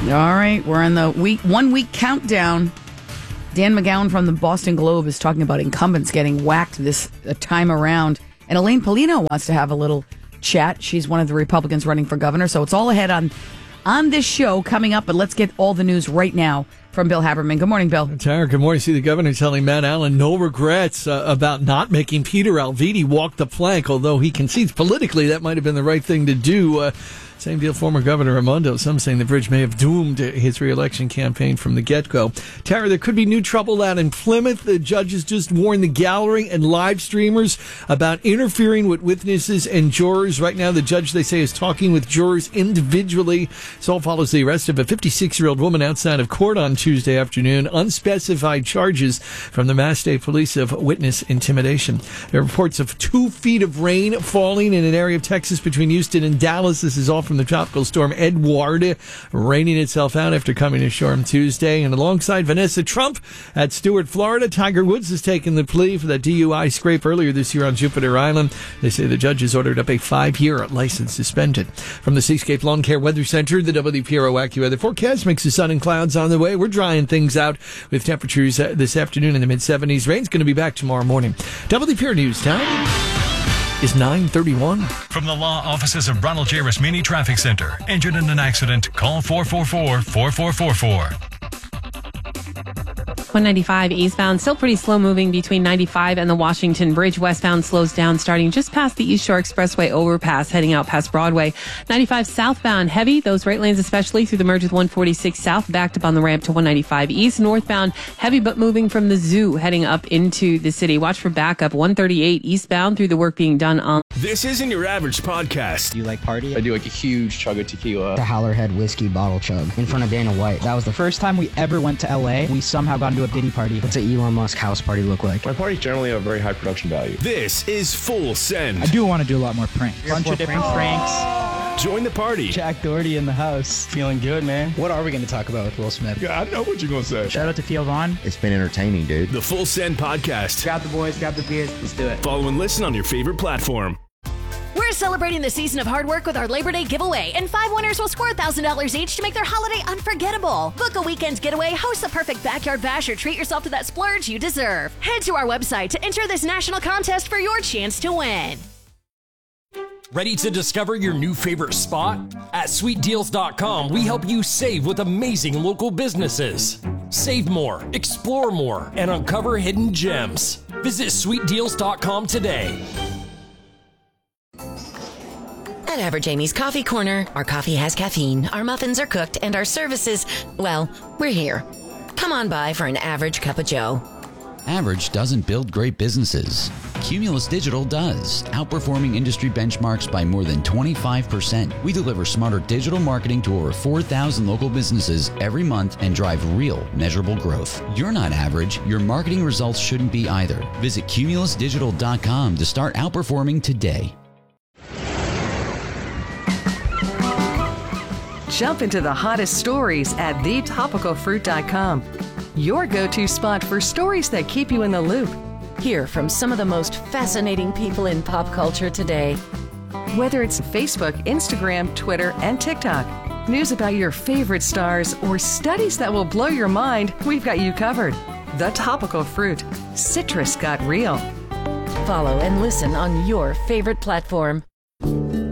All right, we're on the 1 week countdown. Dan McGowan from the Boston Globe is talking about incumbents getting whacked this time around. And Elaine Polino wants to have a little chat. She's one of the Republicans running for governor. So it's all ahead on this show coming up. But let's get all the news right now from Bill Haberman. Good morning, Bill. Tara, good morning. See the governor telling Matt Allen no regrets about not making Peter Alviti walk the plank, although he concedes politically that might have been the right thing to do. Same deal, former Governor Raimondo. Some saying the bridge may have doomed his re-election campaign from the get-go. Tara, there could be new trouble out in Plymouth. The judges just warned the gallery and live streamers about interfering with witnesses and jurors. Right now, the judge, they say, is talking with jurors individually. This all follows the arrest of a 56-year-old woman outside of court on Tuesday afternoon. Unspecified charges from the Mass State Police of witness intimidation. There are reports of 2 feet of rain falling in an area of Texas between Houston and Dallas. This is all from the tropical storm Edward, raining itself out after coming ashore on Tuesday. And alongside Vanessa Trump at Stuart, Florida, Tiger Woods has taken the plea for the DUI scrape earlier this year on Jupiter Island. They say the judge has ordered up a 5-year license suspended. From the Seascape Lawn Care Weather Center, the WPRO AccuWeather forecast mix of sun and clouds on the way. We're drying things out with temperatures this afternoon in the mid-70s. Rain's going to be back tomorrow morning. WPRO News time is 9:31. From the law offices of Ronald J. Rasmini Traffic Center. Injured in an accident? Call 444-4444. 195 eastbound, still pretty slow moving between 95 and the Washington Bridge. Westbound slows down starting just past the East Shore Expressway overpass, heading out past Broadway. 95 southbound, heavy, those right lanes especially through the merge with 146 south, backed up on the ramp to 195 east. Northbound, heavy but moving from the zoo, heading up into the city. Watch for backup, 138 eastbound through the work being done on. This isn't your average podcast. Do you like party? I do like a huge chug of tequila. The Howlerhead whiskey bottle chug in front of Dana White. That was the first time we ever went to LA. We somehow got into a Diddy party. What's an Elon Musk house party look like? My parties generally have very high production value. This is Full Send. I do want to do a lot more pranks. Bunch of different pranks. Join the party. Jack Doherty in the house. Feeling good, man. What are we going to talk about with Will Smith? Yeah, I know what you're going to say. Shout out to Theo Vaughn. It's been entertaining, dude. The Full Send podcast. Grab the boys, grab the beers. Let's do it. Follow and listen on your favorite platform. We're celebrating the season of hard work with our Labor Day giveaway, and 5 winners will score $1,000 each to make their holiday unforgettable. Book a weekend getaway, host the perfect backyard bash, or treat yourself to that splurge you deserve. Head to our website to enter this national contest for your chance to win. Ready to discover your new favorite spot? At sweetdeals.com, we help you save with amazing local businesses. Save more, explore more, and uncover hidden gems. Visit sweetdeals.com today. At Average Amy's Coffee Corner, our coffee has caffeine, our muffins are cooked, and our services, well, we're here. Come on by for an average cup of joe. Average doesn't build great businesses. Cumulus Digital does, outperforming industry benchmarks by more than 25%. We deliver smarter digital marketing to over 4,000 local businesses every month and drive real, measurable growth. You're not average. Your marketing results shouldn't be either. Visit cumulusdigital.com to start outperforming today. Jump into the hottest stories at thetopicalfruit.com. Your go-to spot for stories that keep you in the loop. Hear from some of the most fascinating people in pop culture today. Whether it's Facebook, Instagram, Twitter, and TikTok, news about your favorite stars, or studies that will blow your mind, we've got you covered. The Topical Fruit. Citrus got real. Follow and listen on your favorite platform.